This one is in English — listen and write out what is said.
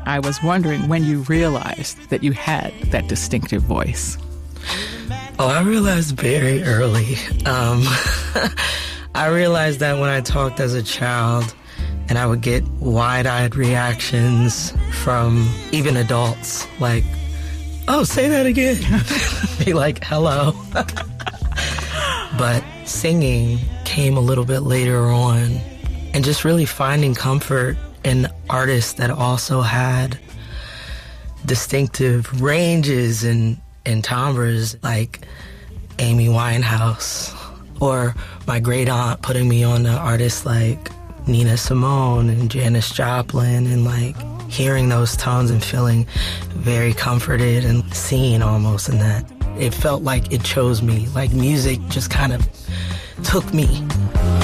I was wondering when you realized that you had that distinctive voice. Oh, I realized very early. I realized that when I talked as a child, and I would get wide-eyed reactions from even adults, like, oh, say that again. Be like, hello. But singing came a little bit later on, and just really finding comfort in artists that also had distinctive ranges and timbres, like Amy Winehouse, or my great aunt putting me on to artists like Nina Simone and Janis Joplin, and like hearing those tones and feeling very comforted and seen almost in that. It felt like it chose me, like music just kind of took me.